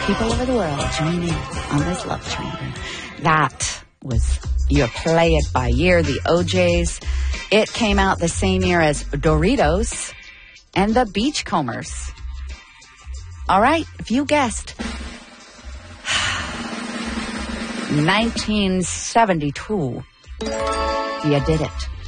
people over the world join in on this love train. That was your Play It By Year, the OJs. It came out the same year as Doritos and the Beachcombers. All right, if you guessed, 1972, you did it.